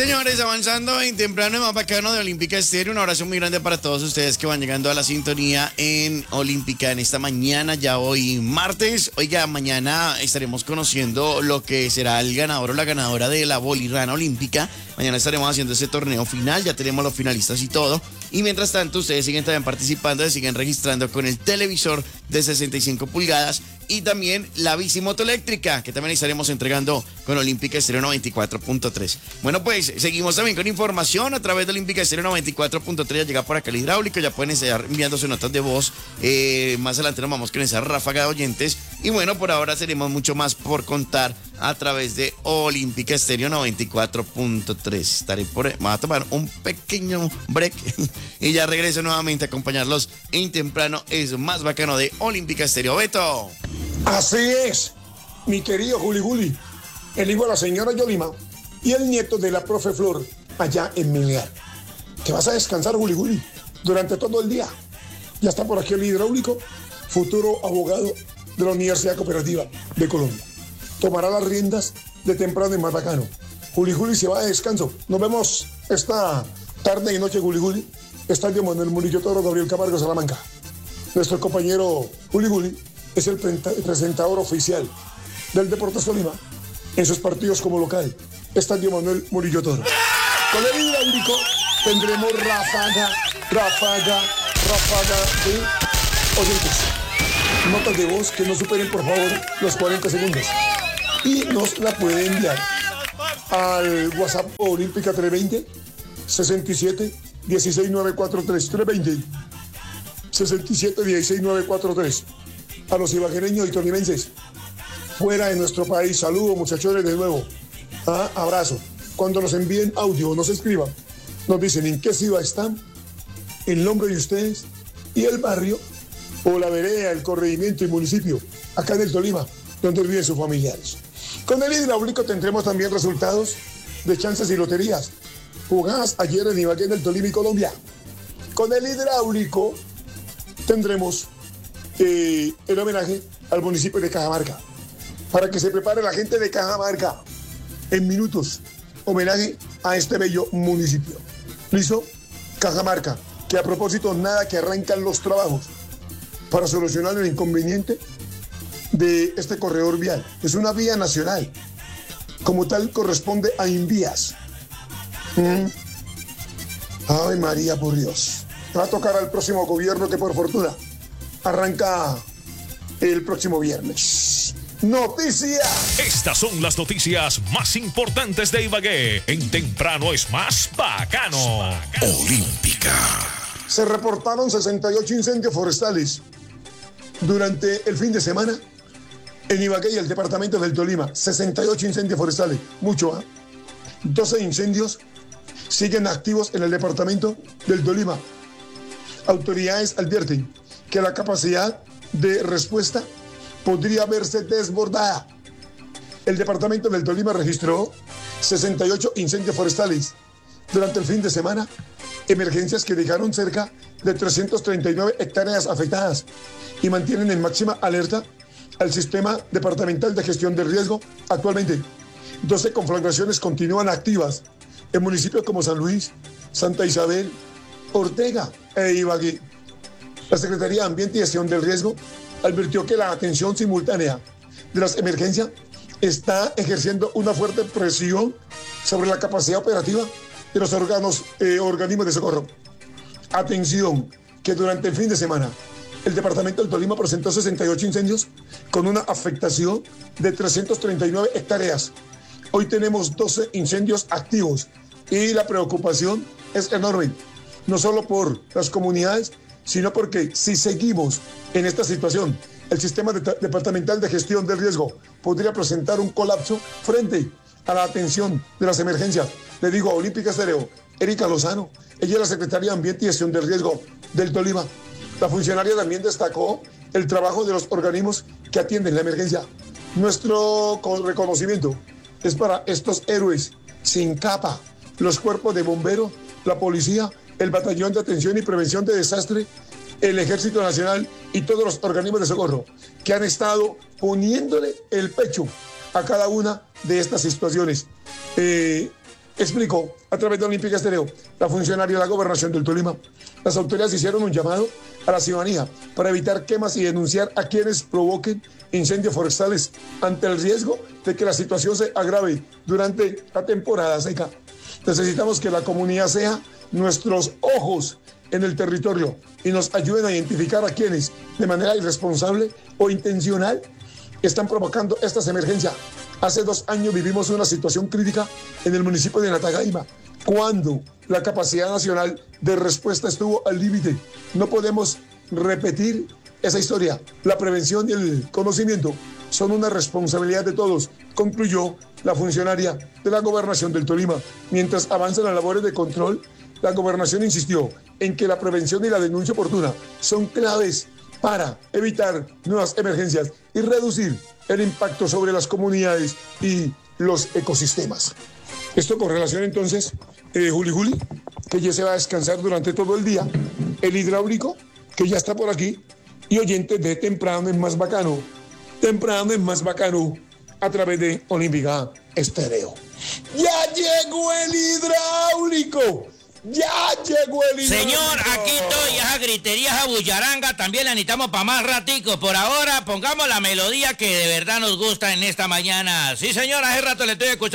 señores, avanzando en temprano y más bacano de Olímpica Estéreo. Un abrazo muy grande para todos ustedes que van llegando a la sintonía en Olímpica en esta mañana, ya hoy martes. Oiga, mañana estaremos conociendo lo que será el ganador o la ganadora de la bolirrana olímpica. Mañana estaremos haciendo ese torneo final, ya tenemos los finalistas y todo. Y mientras tanto, ustedes siguen también participando, siguen registrando con el televisor de 65 pulgadas y también la bicimoto eléctrica, que también estaremos entregando con Olímpica Estéreo 94.3. Bueno, pues seguimos también con información a través de Olímpica Estéreo 94.3. Ya llega por acá el hidráulico, ya pueden estar enviándose notas de voz. Más adelante nos vamos con esa ráfaga de oyentes. Y bueno, por ahora tenemos mucho más por contar a través de Olímpica Estéreo 94.3. Estaré vamos a tomar un pequeño break y ya regreso nuevamente a acompañarlos en temprano. Es más bacano de Olímpica Estéreo. Beto. Así es, mi querido Juli, el hijo de la señora Yolima y el nieto de la profe Flor allá en Melgar. Te vas a descansar, Juli, durante todo el día. Ya está por aquí el hidráulico, futuro abogado de la Universidad Cooperativa de Colombia. Tomará las riendas de temprano en Matacano. Juli se va de descanso. Nos vemos esta tarde y noche, Juli. Estadio Manuel Murillo Toro, Gabriel Camargo, Salamanca. Nuestro compañero Juli es el presentador oficial del Deportes Tolima en sus partidos como local. Estadio Manuel Murillo Toro. Con el hidráulico tendremos ráfaga de oyentes. Notas de voz que no superen, por favor, los 40 segundos. Y nos la puede enviar al WhatsApp Olímpica 320 67 16 943 320 67 16 943. A los ibaguereños y tolimenses fuera de nuestro país, saludos muchachones de nuevo. Abrazo. Cuando nos envíen audio o nos escriban, nos dicen en qué ciudad están, el nombre de ustedes y el barrio o la vereda, el corregimiento y municipio acá en el Tolima donde viven sus familiares. Con el hidráulico tendremos también resultados de chances y loterías jugadas ayer en Ibagué, en el Tolima y Colombia. Con el hidráulico tendremos el homenaje al municipio de Cajamarca. Para que se prepare la gente de Cajamarca, en minutos, homenaje a este bello municipio. ¿Listo? Cajamarca, que a propósito nada que arrancan los trabajos para solucionar el inconveniente de este corredor vial. Es una vía nacional. Como tal corresponde a Invías. Ave María, por Dios. Va a tocar al próximo gobierno que por fortuna arranca el próximo viernes. ¡Noticia! Estas son las noticias más importantes de Ibagué. En temprano es más bacano. Olímpica. Se reportaron 68 incendios forestales durante el fin de semana en Ibagué y el departamento del Tolima. 68 incendios forestales. Mucho, ¿ah? 12 incendios siguen activos en el departamento del Tolima. Autoridades advierten que la capacidad de respuesta podría verse desbordada. El departamento del Tolima registró 68 incendios forestales durante el fin de semana, emergencias que dejaron cerca de 339 hectáreas afectadas y mantienen en máxima alerta al sistema departamental de gestión del riesgo. Actualmente, 12 conflagraciones continúan activas en municipios como San Luis, Santa Isabel, Ortega e Ibagué. La Secretaría de Ambiente y Gestión del Riesgo advirtió que la atención simultánea de las emergencias está ejerciendo una fuerte presión sobre la capacidad operativa de los organismos de socorro. Atención, que durante el fin de semana el departamento del Tolima presentó 68 incendios con una afectación de 339 hectáreas. Hoy tenemos 12 incendios activos y la preocupación es enorme, no solo por las comunidades, sino porque si seguimos en esta situación, el sistema departamental de gestión del riesgo podría presentar un colapso frente a la atención de las emergencias. Le digo a Olímpica Estéreo, Erika Lozano, ella es la Secretaria de Ambiente y Gestión del Riesgo del Tolima. La funcionaria también destacó el trabajo de los organismos que atienden la emergencia. Nuestro reconocimiento es para estos héroes sin capa, los cuerpos de bomberos, la policía, el Batallón de Atención y Prevención de Desastre, el Ejército Nacional y todos los organismos de socorro que han estado poniéndole el pecho a cada una de estas situaciones. Explicó a través de Olímpica Estéreo la funcionaria de la Gobernación del Tolima. Las autoridades hicieron un llamado a la ciudadanía para evitar quemas y denunciar a quienes provoquen incendios forestales ante el riesgo de que la situación se agrave durante la temporada seca. Necesitamos que la comunidad sea nuestros ojos en el territorio y nos ayuden a identificar a quienes de manera irresponsable o intencional están provocando estas emergencias. Hace 2 años vivimos una situación crítica en el municipio de Natagaima, cuando la capacidad nacional de respuesta estuvo al límite. No podemos repetir esa historia. La prevención y el conocimiento son una responsabilidad de todos, concluyó la funcionaria de la Gobernación del Tolima. Mientras avanzan las labores de control, la Gobernación insistió en que la prevención y la denuncia oportuna son claves para evitar nuevas emergencias y reducir el impacto sobre las comunidades y los ecosistemas. Esto con relación entonces, Juli, que ya se va a descansar durante todo el día, el hidráulico, que ya está por aquí, y oyentes de Temprano es Más Bacano, a través de Olímpica Estéreo. ¡Ya llegó el hidráulico! ¡Ya llegó el hidráulico! Señor, aquí estoy, esa gritería, esa bullaranga, también la necesitamos para más ratico. Por ahora, pongamos la melodía que de verdad nos gusta en esta mañana. Sí, señor, hace rato le estoy escuchando.